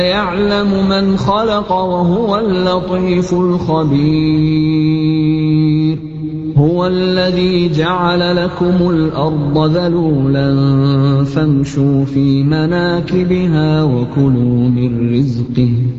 يعلم من خلق وهو اللطيف الخبير. هو الذي جعل لكم الأرض ذلولا فامشوا في مناكبها وكلوا من رزقه